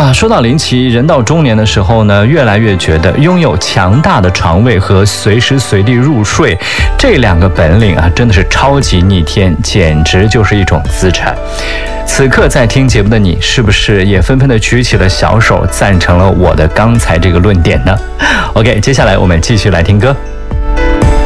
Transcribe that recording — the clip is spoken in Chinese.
说到林奇，人到中年的时候呢，越来越觉得拥有强大的肠胃和随时随地入睡这两个本领啊，真的是超级逆天，简直就是一种资产。此刻在听节目的你，是不是也纷纷的举起了小手，赞成了我的刚才这个论点呢？ OK， 接下来我们继续来听歌。